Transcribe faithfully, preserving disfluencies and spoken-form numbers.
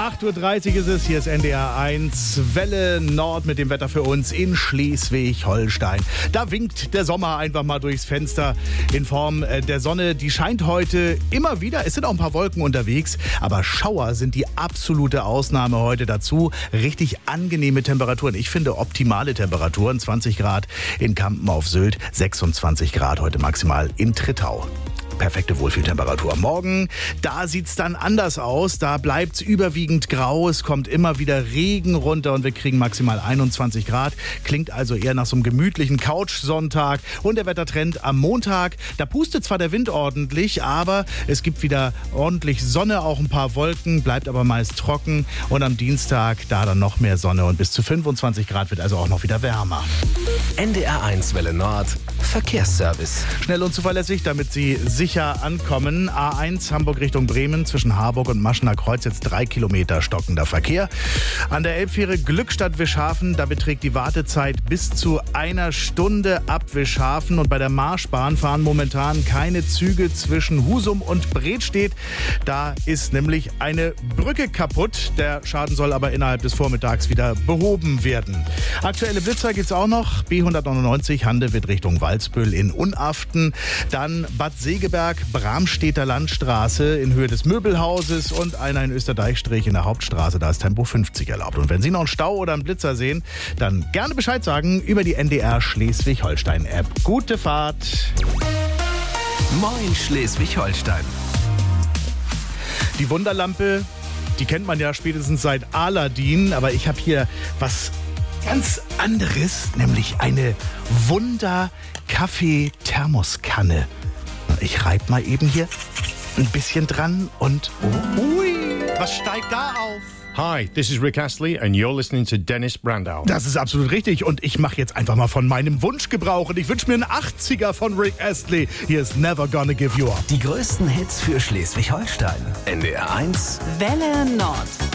acht Uhr dreißig ist es, hier ist N D R eins, Welle Nord mit dem Wetter für uns in Schleswig-Holstein. Da winkt der Sommer einfach mal durchs Fenster in Form der Sonne. Die scheint heute immer wieder, es sind auch ein paar Wolken unterwegs, aber Schauer sind die absolute Ausnahme heute dazu. Richtig angenehme Temperaturen, ich finde optimale Temperaturen, zwanzig Grad in Kampen auf Sylt, sechsundzwanzig Grad heute maximal in Trittau. Perfekte Wohlfühltemperatur. Morgen, da sieht's dann anders aus. Da bleibt's überwiegend grau. Es kommt immer wieder Regen runter und wir kriegen maximal einundzwanzig Grad. Klingt also eher nach so einem gemütlichen Couch-Sonntag. Und der Wettertrend am Montag, da pustet zwar der Wind ordentlich, aber es gibt wieder ordentlich Sonne, auch ein paar Wolken, bleibt aber meist trocken. Und am Dienstag, da dann noch mehr Sonne und bis zu fünfundzwanzig Grad wird also auch noch wieder wärmer. N D R eins Welle Nord Verkehrsservice. Schnell und zuverlässig, damit Sie sicher ankommen. A eins Hamburg Richtung Bremen zwischen Harburg und Maschener Kreuz jetzt drei Kilometer stockender Verkehr. An der Elbfähre Glückstadt-Wischhafen, da beträgt die Wartezeit bis zu einer Stunde ab Wischhafen. Und bei der Marschbahn fahren momentan keine Züge zwischen Husum und Bredstedt. Da ist nämlich eine Brücke kaputt. Der Schaden soll aber innerhalb des Vormittags wieder behoben werden. Aktuelle Blitzer gibt es auch noch. B hundertneunundneunzig Handewitt Richtung Walsbüll in Unaften. Dann Bad Segeberg, Bramstedter Landstraße in Höhe des Möbelhauses und einer in Österdeichstrich in der Hauptstraße. Da ist Tempo fünfzig erlaubt. Und wenn Sie noch einen Stau oder einen Blitzer sehen, dann gerne Bescheid sagen über die N D R Schleswig-Holstein-App. Gute Fahrt! Moin Schleswig-Holstein. Die Wunderlampe, die kennt man ja spätestens seit Aladdin, aber ich habe hier was ganz anderes, nämlich eine Wunder-Kaffee-Thermoskanne. Ich reib mal eben hier ein bisschen dran und oh, ui, was steigt da auf? Hi, this is Rick Astley and you're listening to Dennis Brandau. Das ist absolut richtig und ich mache jetzt einfach mal von meinem Wunsch Gebrauch und ich wünsche mir einen achtziger von Rick Astley. Hier ist Never Gonna Give You Up. Die größten Hits für Schleswig-Holstein. N D R eins Welle Nord.